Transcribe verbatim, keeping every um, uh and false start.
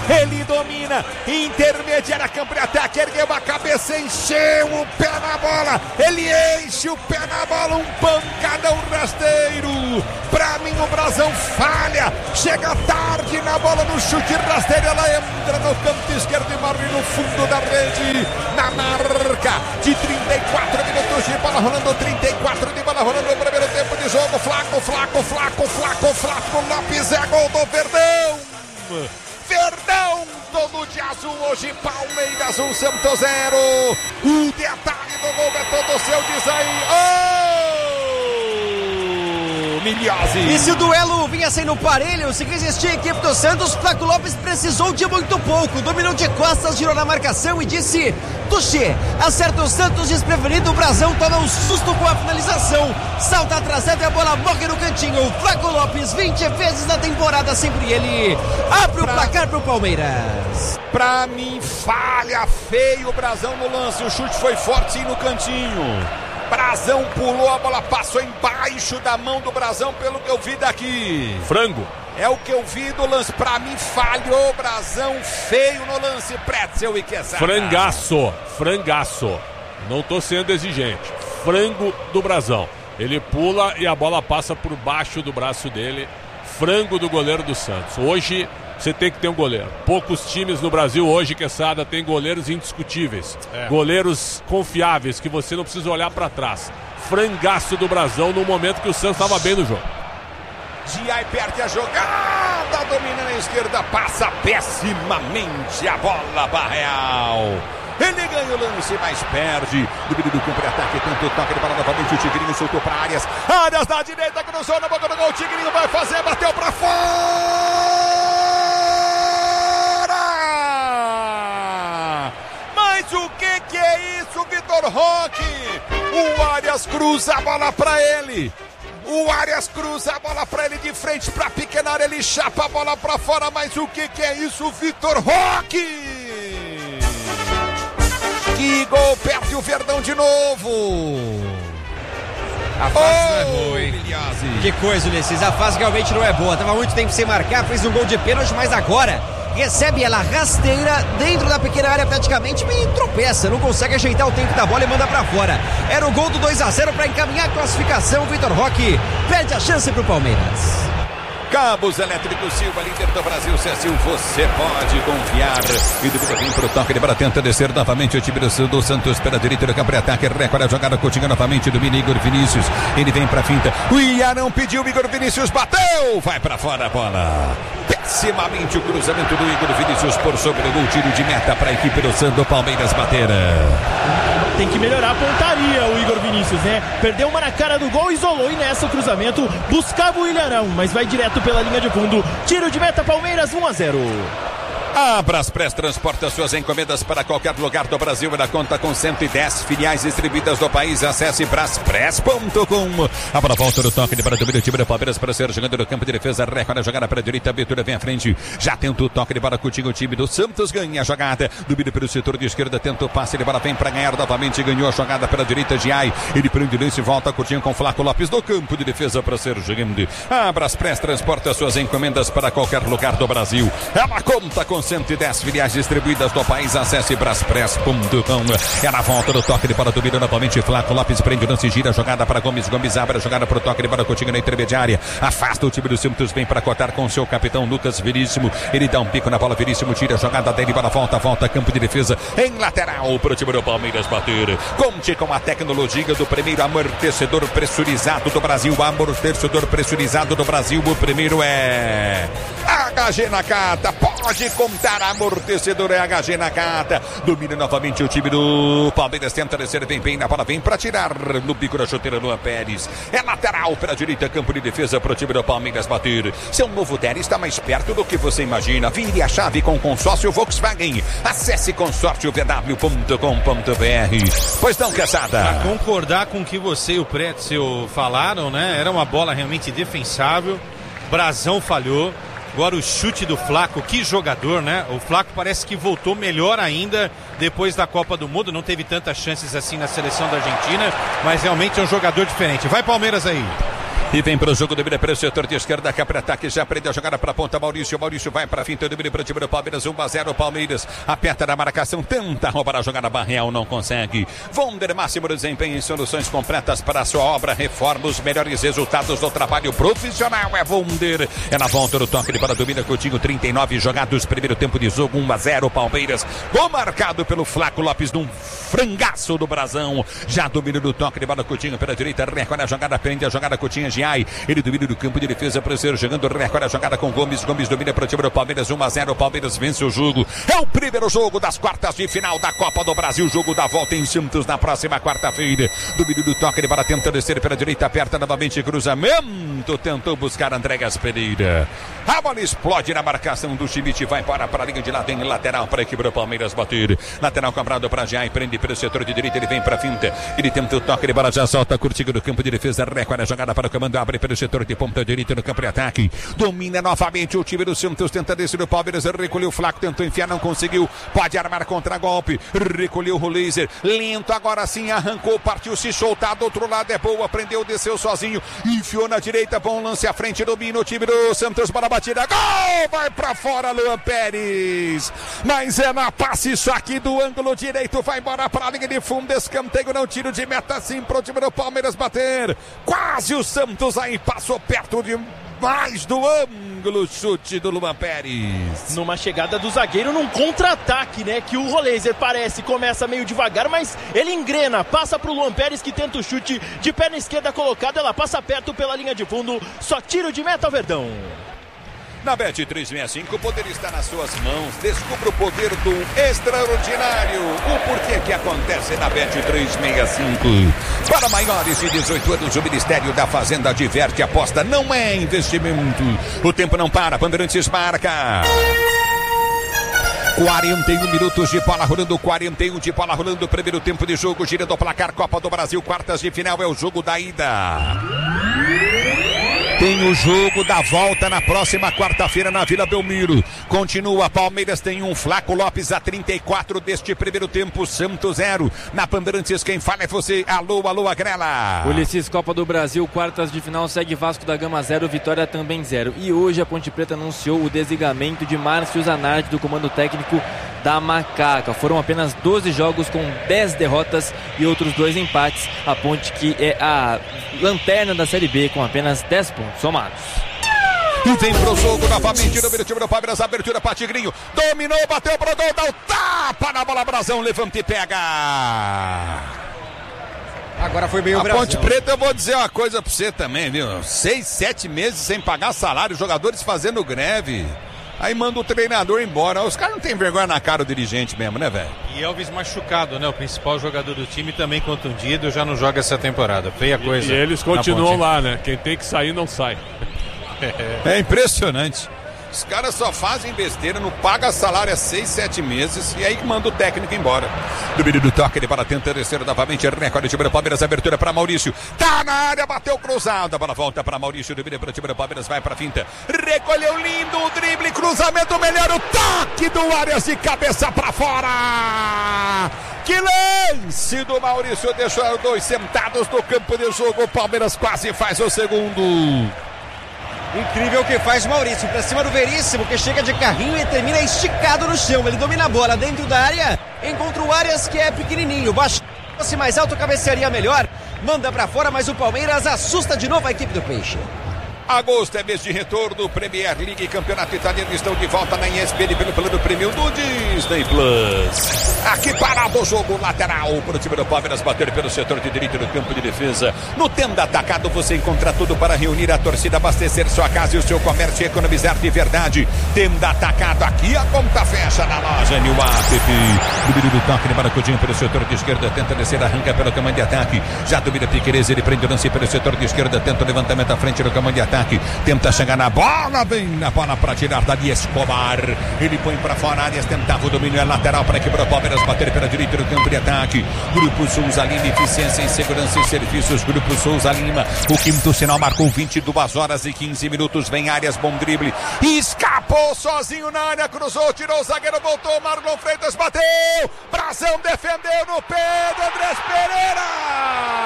ele domina, intermediária, campo de ataque, ergueu a cabeça, encheu o pé na bola, ele enche o pé na bola, um pancadão rasteiro. Pra mim o Brasão falha, chega tarde na bola, no chute rasteiro, ela entra no canto esquerdo e morre no fundo da rede, na marca de trinta e quatro minutos de bola rolando, trinta e quatro de bola rolando no primeiro tempo de jogo. Flaco, Flaco, Flaco, Flaco, Flaco Lopes, é gol do Verdão. Verdão, todo de azul hoje, Palmeiras um, Santos zero. O detalhe do gol é todo seu, diz aí. Oh! Milhose. E se o duelo vinha sendo parelho, se resistir a equipe do Santos, Flaco Lopes precisou de muito pouco. Dominou de costas, girou na marcação e disse: Tuxê, acerta o Santos desprevenido, o Brasão toma um susto com a finalização. Salta atrasado e a bola morre no cantinho. Flaco Lopes, vinte vezes na temporada, sempre ele abre o pra... placar pro Palmeiras. Pra mim, falha feio o Brasão no lance. O chute foi forte sim no cantinho. Brasão pulou, a bola passou embaixo da mão do Brasão, pelo que eu vi daqui. Frango. É o que eu vi do lance. Pra mim, falhou o Brasão feio no lance. Pretzel e Quesada. Frangaço, frangaço. Não tô sendo exigente. Frango do Brasão. Ele pula e a bola passa por baixo do braço dele. Frango do goleiro do Santos. Hoje você tem que ter um goleiro. Poucos times no Brasil hoje, Quesada, tem goleiros indiscutíveis. É. Goleiros confiáveis, que você não precisa olhar pra trás. Frangaço do Brasão no momento que o Santos estava bem no jogo. Giai perde a jogada, domina na esquerda, passa pessimamente a bola, Barreal. Ele ganha o lance, mas perde. Domínio do contra-ataque, tanto toque de bola novamente. O Tigrinho soltou para Arias. Arias na direita, cruzou na boca do gol. O Tigrinho vai fazer, bateu para fora. Mas o que que é isso, Vitor Roque? O Arias cruza a bola para ele. O Arias cruza a bola para ele de frente para a pequena área. Ele chapa a bola para fora. Mas o que que é isso, Vitor Roque? Que gol, perde o Verdão de novo. A fase oh, não é boa, hein? Que coisa, Ulisses. A fase realmente não é boa. Tava muito tempo sem marcar, fez um gol de pênalti, mas agora recebe ela rasteira dentro da pequena área praticamente e tropeça. Não consegue ajeitar o tempo da bola e manda pra fora. Era o gol do dois a zero para encaminhar a classificação. Vitor Roque perde a chance pro Palmeiras. Cabos Elétricos Silva, líder do Brasil, Cecil, você pode confiar. E do Vitor para o toque de bola, tenta descer novamente o time do, do Santos pela direita do campo de ataque, recolhe a jogada, Coutinho novamente, domina Igor Vinícius, ele vem pra finta, o Iarão pediu, Igor Vinícius bateu, vai pra fora a bola. Pessimamente o cruzamento do Igor Vinícius por sobre o gol, tiro de meta para a equipe do Santos, Palmeiras bater. Tem que melhorar a pontaria o Igor Vinícius, né? Perdeu uma na cara do gol, isolou e nessa o cruzamento buscava o Ilharão, mas vai direto pela linha de fundo. Tiro de meta, Palmeiras um a zero. A Braspress transporta suas encomendas para qualquer lugar do Brasil. Ela conta com cento e dez filiais distribuídas do país. Acesse braspress ponto com. A bola volta no toque de bola do meio time do Palmeiras para ser jogando no campo de defesa. Recolhe a jogada para a direita. Abertura vem à frente. Já tenta o toque de bola contigo. O time do Santos ganha a jogada. Domínio pelo setor de esquerda. Tenta o passe de bola. Vem para ganhar novamente. Ganhou a jogada pela direita. Giai. Ele prende o lance e volta. Curtinho com Flaco Lopes no campo de defesa para ser jogando. A Braspress transporta suas encomendas para qualquer lugar do Brasil. Ela conta com cento e dez filiais distribuídas do país. Acesse braspress ponto com. Ela volta no toque de bola do meio novamente. Flaco Lopes prende o lance, gira a jogada para Gomes. Gomes abre a jogada para o toque de bola Coutinho na intermediária. Afasta o time do Santos, vem para cortar com seu capitão Lucas Veríssimo. Ele dá um pico na bola, Veríssimo tira a jogada dele, bola volta, volta, campo de defesa em lateral para o time do Palmeiras bater. Conte com a tecnologia do primeiro amortecedor pressurizado do Brasil. Amortecedor pressurizado do Brasil. O primeiro é H G Nakata. Pode contar, amortecedor é H G Nakata. Domina novamente o time do Palmeiras, tenta descer, vem bem na bola, vem para tirar no bico da chuteira Luan Pérez. É lateral para a direita, campo de defesa para o time do Palmeiras bater. Seu novo Deli está mais perto do que você imagina. Vire a chave com o consórcio Volkswagen. Acesse consórcio v w ponto com ponto b r. Pois não, Quesada. Para concordar com o que você e o Pretzel falaram, né? Era uma bola realmente defensável. Brasão falhou. Agora o chute do Flaco, que jogador, né? O Flaco parece que voltou melhor ainda depois da Copa do Mundo. Não teve tantas chances assim na seleção da Argentina, mas realmente é um jogador diferente. Vai Palmeiras aí. E vem para o jogo do Mira para o setor de esquerda, cá para ataque, já aprende a jogada para a ponta, Maurício, Maurício vai para a finta do Mira para o time do Palmeiras, um a zero, Palmeiras, aperta na marcação, tenta roubar a jogada, Barreal não consegue. Vonder, máximo desempenho em soluções completas para a sua obra, reforma, os melhores resultados do trabalho profissional, é Vonder, é na volta do toque de bola do Mira Coutinho, trinta e nove jogados, primeiro tempo de jogo, um a zero, Palmeiras, gol marcado pelo Flaco Lopes num frangaço do Brasão, já domina do toque de bola, Coutinho pela direita, recolhe a jogada, prende a jogada, Coutinho, Giai, ele domina do campo de defesa para ser jogando, recolhe a jogada com Gomes, Gomes domina para o time do Palmeiras, um a zero, Palmeiras vence o jogo, é o primeiro jogo das quartas de final da Copa do Brasil, jogo da volta em Santos na próxima quarta-feira, domínio do toque de bola, tenta descer pela direita, aperta novamente, cruzamento, tentou buscar Andréas Pereira, a bola explode na marcação do Schmidt, vai para para a linha de lado em lateral para a equipe do Palmeiras bater, lateral cobrado para Giai, prende pelo setor de direita, ele vem para a finta, ele tenta o toque de bola, já solta, curtindo do campo de defesa, recolhe a jogada para o comando, abre pelo setor de ponta direita no campo de ataque, domina novamente o time do Santos, tenta descer o Palmeiras, recolheu o Flaco, tentou enfiar, não conseguiu, pode armar contra-golpe, recolheu o laser, lento, agora sim, arrancou, partiu se soltar, do outro lado é boa, prendeu, desceu sozinho, enfiou na direita, bom lance à frente, domina o time do Santos, bola batida, gol, vai pra fora, Luan Pérez, mas é na passe, isso aqui do ângulo direito, vai embora para a linha de fundo, escanteio, não tiro de meta, sim, pro time do Palmeiras bater, quase o Santos aí passou perto de mais do ângulo, chute do Luan Pérez. Numa chegada do zagueiro, num contra-ataque, né? Que o Roleiser parece, começa meio devagar, mas ele engrena, passa pro Luan Pérez que tenta o chute de perna esquerda colocado, ela passa perto pela linha de fundo, só tiro de meta, Verdão. Na Bet trezentos e sessenta e cinco, o poder está nas suas mãos. Descubra o poder do extraordinário. O porquê que acontece na Bet trezentos e sessenta e cinco. Para maiores de dezoito anos, o Ministério da Fazenda diverte, aposta, não é investimento. O tempo não para, Bandeirantes marca. quarenta e um minutos de bola rolando, quarenta e um de bola rolando, primeiro tempo de jogo, girando o placar, Copa do Brasil, quartas de final, é o jogo da ida. Tem o jogo da volta na próxima quarta-feira na Vila Belmiro. Continua, Palmeiras tem um, Flaco Lopes a trinta e quatro deste primeiro tempo, Santos zero. Na Bandeirantes, quem fala é você. Alô, alô, Agrela. Ulisses, Copa do Brasil, quartas de final, segue Vasco da Gama zero, Vitória também zero. E hoje a Ponte Preta anunciou o desligamento de Márcio Zanardi do comando técnico da Macaca. Foram apenas doze jogos com dez derrotas e outros dois empates. A Ponte, que é a lanterna da Série B, com apenas dez pontos somados. E vem pro jogo novamente no time do Palmeiras, abertura para Tigrinho, dominou, bateu pro gol, dá o tapa na bola, Brasão, levanta e pega. Agora foi meio a Brasão. Ponte Preta, eu vou dizer uma coisa pra você também, viu? Seis, sete meses sem pagar salário, jogadores fazendo greve. Aí manda o treinador embora. Os caras não tem vergonha na cara, o dirigente mesmo, né, velho? E Elvis machucado, né? O principal jogador do time também contundido, já não joga essa temporada. Feia coisa. E, e eles continuam lá, né? Quem tem que sair, não sai. É impressionante. Os caras só fazem besteira, não pagam salário há seis, sete meses e aí manda o técnico embora. Domínio do toque, ele para tentar descer novamente, recorde time do Palmeiras, abertura para Maurício, tá na área, bateu cruzado, a bola volta para Maurício, domínio para o time do Palmeiras, vai para a finta, recolheu lindo o drible, cruzamento melhor, o toque do Arias de cabeça para fora. Que lance do Maurício, deixou os dois sentados no campo de jogo, o Palmeiras quase faz o segundo. Incrível o que faz o Maurício, pra cima do Veríssimo, que chega de carrinho e termina esticado no chão. Ele domina a bola dentro da área, encontra o Arias, que é pequenininho, baixo, se mais alto, cabecearia melhor, manda pra fora, mas o Palmeiras assusta de novo a equipe do Peixe. Agosto é mês de retorno, Premier League e Campeonato Italiano estão de volta na E S P N pelo plano premium do Disney Plus. Aqui parado o jogo lateral para o time do Palmeiras bater pelo setor de direito do campo de defesa. No Tenda Atacado você encontra tudo para reunir a torcida, abastecer sua casa e o seu comércio e economizar de verdade. Tenda Atacado, aqui a conta fecha na loja New App. Domínio do toque, para Coutinho pelo setor de esquerda, tenta descer, arranca pelo comando de ataque. Já domina Piquerez, ele prende o lance pelo setor de esquerda, tenta o levantamento à frente do comando de ataque. Tenta chegar na bola, vem na bola para tirar da Escobar. Ele põe para fora, Arias tentava o domínio, é lateral para que o Palmeiras bater pela direita do campo de ataque. Grupo Souza Lima, eficiência em segurança e serviços. Grupo Souza Lima, o quinto sinal marcou vinte e duas horas e quinze minutos. Vem Arias, bom drible, escapou sozinho na área, cruzou, tirou o zagueiro, voltou, Marlon Freitas bateu, Brasão defendeu no pé do Andrés Pereira.